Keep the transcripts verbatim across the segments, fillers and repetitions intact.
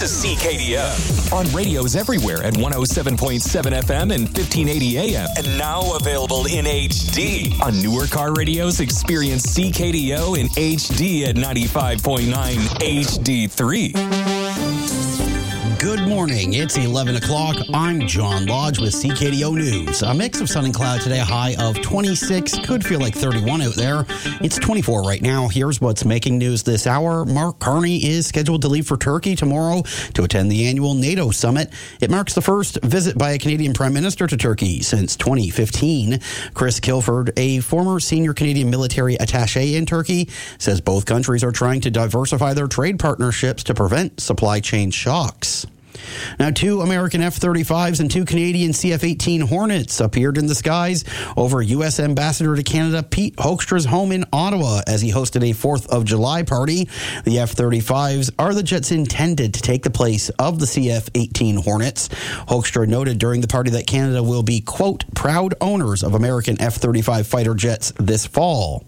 to C K D O. On radios everywhere at one oh seven point seven F M and fifteen eighty A M. And now available in H D. On newer car radios, experience C K D O in H D at ninety-five point nine H D three. Good morning. It's eleven o'clock. I'm John Lodge with C K D O News. A mix of sun and cloud today, a high of twenty-six. Could feel like thirty-one out there. It's twenty-four right now. Here's what's making news this hour. Mark Carney is scheduled to leave for Turkey tomorrow to attend the annual NATO summit. It marks the first visit by a Canadian Prime Minister to Turkey since twenty fifteen. Chris Kilford, a former senior Canadian military attaché in Turkey, says both countries are trying to diversify their trade partnerships to prevent supply chain shocks. Now, two American F thirty-fives and two Canadian C F eighteen Hornets appeared in the skies over U S Ambassador to Canada Pete Hoekstra's home in Ottawa as he hosted a fourth of July party. The F thirty-fives are the jets intended to take the place of the C F eighteen Hornets. Hoekstra noted during the party that Canada will be, quote, proud owners of American F thirty-five fighter jets this fall.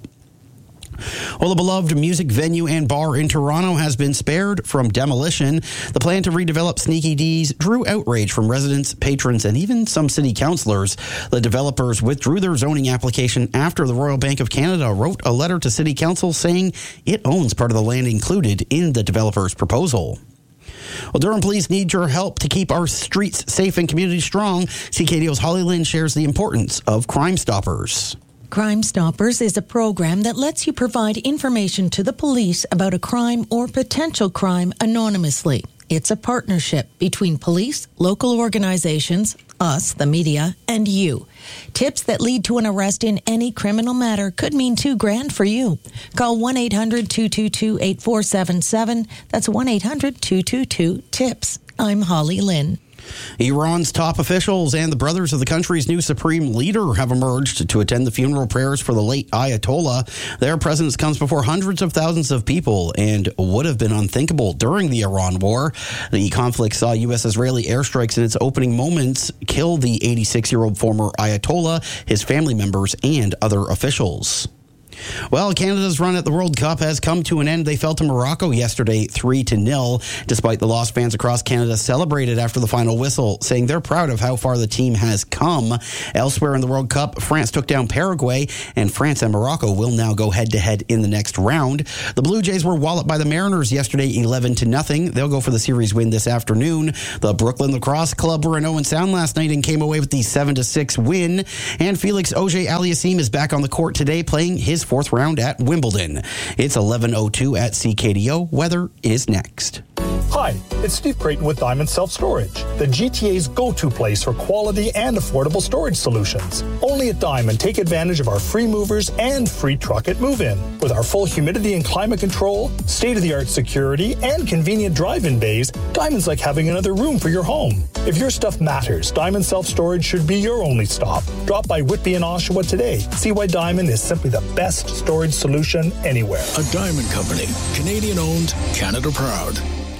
Well, the beloved music venue and bar in Toronto has been spared from demolition. The plan to redevelop Sneaky D's drew outrage from residents, patrons, and even some city councillors. The developers withdrew their zoning application after the Royal Bank of Canada wrote a letter to City Council saying it owns part of the land included in the developer's proposal. Well, Durham Police need your help to keep our streets safe and communities strong. C K D O's Holly Lynn shares the importance of Crime Stoppers. Crime Stoppers is a program that lets you provide information to the police about a crime or potential crime anonymously. It's a partnership between police, local organizations, us, the media, and you. Tips that lead to an arrest in any criminal matter could mean two grand for you. Call one eight hundred two two two eight four seven seven. That's one eight hundred two two two TIPS. I'm Holly Lynn. Iran's top officials and the brothers of the country's new supreme leader have emerged to attend the funeral prayers for the late Ayatollah. Their presence comes before hundreds of thousands of people and would have been unthinkable during the Iran war. The conflict saw U S-Israeli airstrikes in its opening moments kill the eighty-six-year-old former Ayatollah, his family members, and other officials. Well, Canada's run at the World Cup has come to an end. They fell to Morocco yesterday three to nil. Despite the loss, fans across Canada celebrated after the final whistle, saying they're proud of how far the team has come. Elsewhere in the World Cup, France took down Paraguay, and France and Morocco will now go head-to-head in the next round. The Blue Jays were walloped by the Mariners yesterday eleven to nothing. They'll go for the series win this afternoon. The Brooklyn Lacrosse Club were in oh and sound last night and came away with the seven to six win. And Felix Auger-Aliassime is back on the court today playing his fourth round at Wimbledon. It's eleven oh two at C K D O. Weather is next. Hi, it's Steve Creighton with Diamond Self Storage, the G T A's go-to place for quality and affordable storage solutions. Only at Diamond, take advantage of our free movers and free truck at move-in. With our full humidity and climate control, state-of-the-art security, and convenient drive-in bays, Diamond's like having another room for your home. If your stuff matters, Diamond Self Storage should be your only stop. Drop by Whitby and Oshawa today. See why Diamond is simply the best storage solution anywhere. A Diamond Company, Canadian-owned, Canada proud.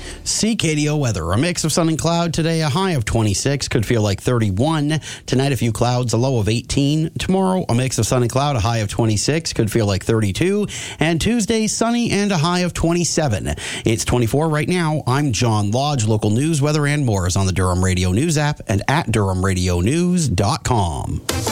C K D O weather. A mix of sun and cloud today, a high of twenty-six, could feel like thirty-one. Tonight, a few clouds, a low of eighteen. Tomorrow, a mix of sun and cloud, a high of twenty-six, could feel like thirty-two. And Tuesday, sunny and a high of twenty-seven. It's twenty-four right now. I'm John Lodge. Local news, weather, and more is on the Durham Radio News app and at durham radio news dot com.